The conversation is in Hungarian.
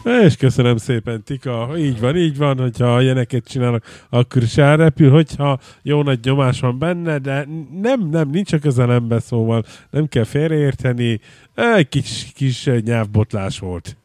És köszönöm szépen, Tika. Így van, hogyha ilyeneket csinálnak, akkor is elrepül, hogyha jó nagy nyomás van benne, de nem, nincs a közelembe, szóval nem kell félreérteni. Egy kis nyelvbotlás volt.